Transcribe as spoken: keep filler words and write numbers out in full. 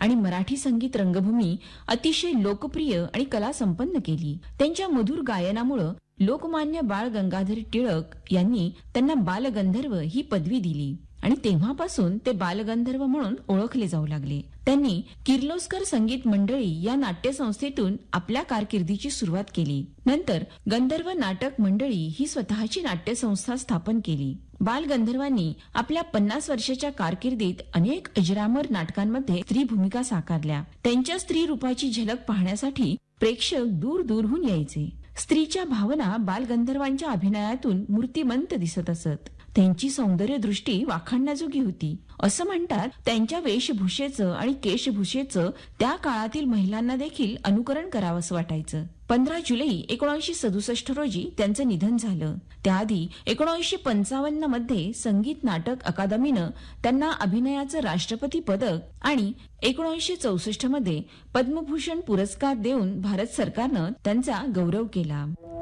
आणि मराठी संगीत रंगभूमी अतिशय लोकप्रिय आणि कला संपन्न केली. त्यांच्या मधुर गायनामुळे लोकमान्य बाळ गंगाधर टिळक यांनी त्यांना बालगंधर्व ही पदवी दिली आणि तेव्हापासून ते बालगंधर्व म्हणून ओळखले जाऊ लागले. त्यांनी किर्लोस्कर संगीत मंडळी या नाट्यसंस्थेतून आपल्या कारकिर्दीची सुरुवात केली. नंतर गंधर्व नाटक मंडळी ही स्वतःची नाट्यसंस्था स्थापन केली. बालगंधर्वांनी आपल्या पन्नास वर्षाच्या कारकिर्दीत अनेक अजरामर नाटकांमध्ये स्त्री भूमिका साकारल्या. त्यांच्या स्त्री रूपाची झलक पाहण्यासाठी प्रेक्षक दूर दूरहून यायचे. स्त्रीच्या भावना बालगंधर्वांच्या अभिनयातून मूर्तिमंत दिसत असत. त्यांची सौंदर्य दृष्टी वाखाणण्याजोगी होती. असं म्हणतात, त्यांच्या वेशभूषेचं आणि केशभूषेचं त्या काळातील महिलांना देखील अनुकरण करावंसं वाटायचं. पंधरा जुलै एकोणीसशे सदुसष्ट रोजी त्यांचं निधन झालं. त्याआधी एकोणीसशे पंचावन्न मध्ये संगीत नाटक अकादमीनं त्यांना अभिनयाचं राष्ट्रपती पदक आणि एकोणीसशे चौसष्ट मध्ये पद्मभूषण पुरस्कार देऊन भारत सरकारनं त्यांचा गौरव केला.